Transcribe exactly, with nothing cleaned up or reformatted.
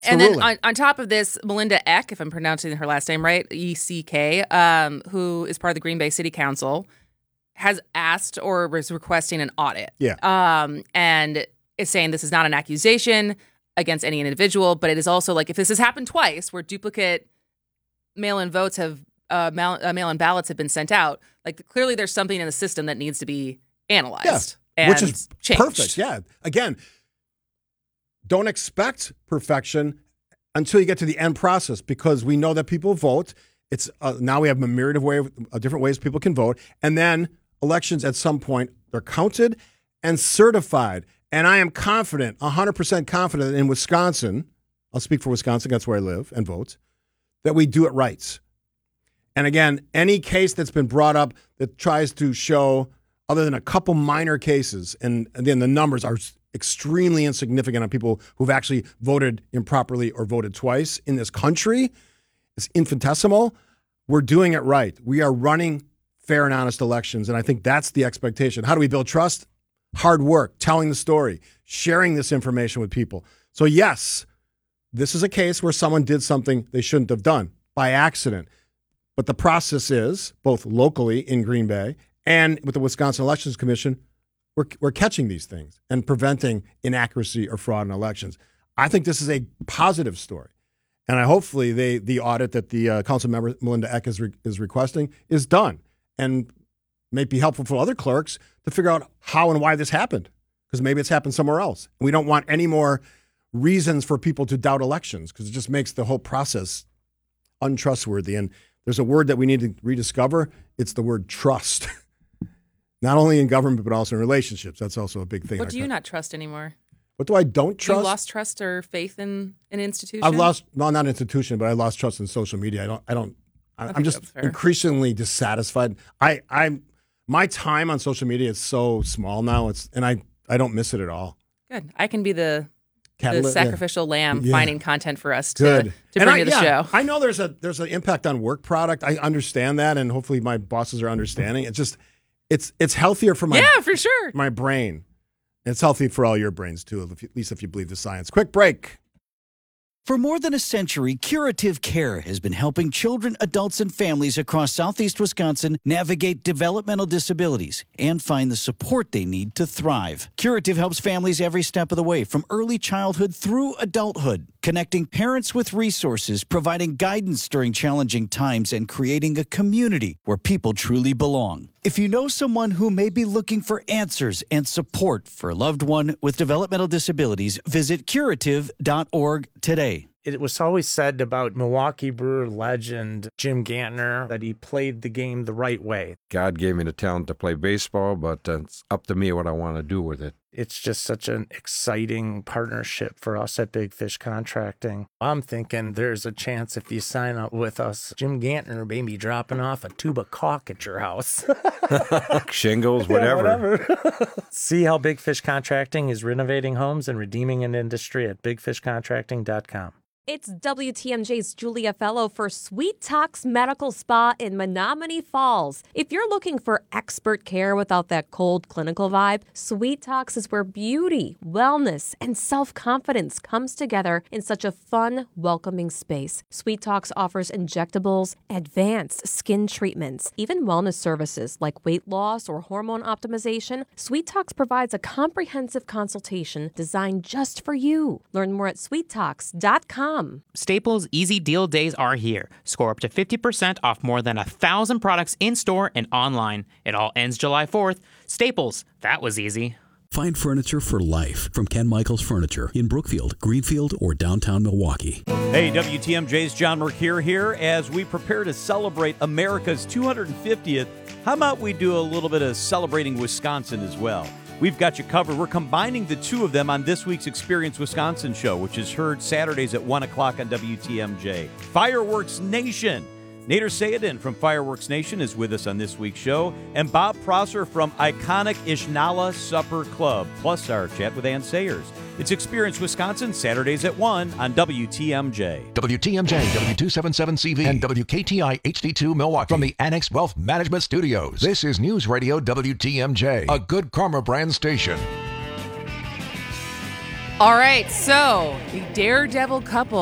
and then on, on top of this, Melinda Eck, if I'm pronouncing her last name right, E C K, um, who is part of the Green Bay City Council, has asked or was requesting an audit. Yeah. Um, and is saying this is not an accusation against any individual, but it is also like if this has happened twice where duplicate mail-in votes have, uh, mail, uh, mail-in ballots have been sent out, like clearly there's something in the system that needs to be analyzed. Yes, and which is changed. Perfect. Yeah. Again, don't expect perfection until you get to the end process because we know that people vote. It's uh, now we have a myriad of, way of uh, different ways people can vote. And then elections at some point, they're counted and certified. And I am confident, one hundred percent confident in Wisconsin, I'll speak for Wisconsin, that's where I live and vote, that we do it right. And again, any case that's been brought up that tries to show, other than a couple minor cases, and again, the numbers are extremely insignificant on people who've actually voted improperly or voted twice in this country. It's infinitesimal. We're doing it right. We are running fair and honest elections, and I think that's the expectation. How do we build trust? Hard work, telling the story, sharing this information with people. So yes, this is a case where someone did something they shouldn't have done by accident. But the process is, both locally in Green Bay and with the Wisconsin Elections Commission, We're, we're catching these things and preventing inaccuracy or fraud in elections. I think this is a positive story. And I hopefully they, the audit that the uh, council member, Melinda Eck, is, re, is requesting is done and may be helpful for other clerks to figure out how and why this happened because maybe it's happened somewhere else. We don't want any more reasons for people to doubt elections because it just makes the whole process untrustworthy. And there's a word that we need to rediscover. It's the word trust. Not only in government, but also in relationships. That's also a big thing. What do you not trust anymore? What do I don't trust? You lost trust or faith in an institution? I've lost, well, not institution, but I lost trust in social media. I don't, I don't, I I'm just increasingly dissatisfied. I, I, my time on social media is so small now. It's, and I, I don't miss it at all. Good. I can be the, Catalyst, the sacrificial yeah. lamb yeah. finding content for us to, Good. to and bring I, to the yeah, show. I know there's a, there's an impact on work product. I understand that. And hopefully my bosses are understanding. It's just, It's it's healthier for my yeah for sure my brain. It's healthy for all your brains too, at least if you believe the science. Quick break. For more than a century, Curative Care has been helping children, adults, and families across southeast Wisconsin navigate developmental disabilities and find the support they need to thrive. Curative helps families every step of the way, from early childhood through adulthood, connecting parents with resources, providing guidance during challenging times, and creating a community where people truly belong. If you know someone who may be looking for answers and support for a loved one with developmental disabilities, visit curative dot org today. It was always said about Milwaukee Brewer legend Jim Gantner that he played the game the right way. God gave me the talent to play baseball, but uh, it's up to me what I want to do with it. It's just such an exciting partnership for us at Big Fish Contracting. I'm thinking there's a chance if you sign up with us, Jim Gantner may be dropping off a tube of caulk at your house. Shingles, whatever. Yeah, whatever. See how Big Fish Contracting is renovating homes and redeeming an industry at big fish contracting dot com. It's W T M J's Julia Fellow for Sweet Talks Medical Spa in Menominee Falls. If you're looking for expert care without that cold clinical vibe, Sweet Talks is where beauty, wellness, and self-confidence comes together in such a fun, welcoming space. Sweet Talks offers injectables, advanced skin treatments, even wellness services like weight loss or hormone optimization. Sweet Talks provides a comprehensive consultation designed just for you. Learn more at sweet talks dot com. Staples Easy Deal Days are here. Score up to fifty percent off more than a thousand products in-store and online. It all ends July fourth. Staples, that was easy. Find furniture for life from Ken Michaels Furniture in Brookfield, Greenfield, or downtown Milwaukee. Hey, W T M J's John Mercure here. As we prepare to celebrate America's two hundred fiftieth, how about we do a little bit of celebrating Wisconsin as well? We've got you covered. We're combining the two of them on this week's Experience Wisconsin show, which is heard Saturdays at one o'clock on W T M J. Fireworks Nation. Nader Sayedin from Fireworks Nation is with us on this week's show, and Bob Prosser from iconic Ishnala Supper Club, plus our chat with Ann Sayers. It's Experience Wisconsin, Saturdays at one on W T M J. W T M J, W two seventy-seven C V, and W K T I H D two Milwaukee. From the Annex Wealth Management Studios, this is News Radio W T M J, a Good Karma brand station. All right, so the daredevil couple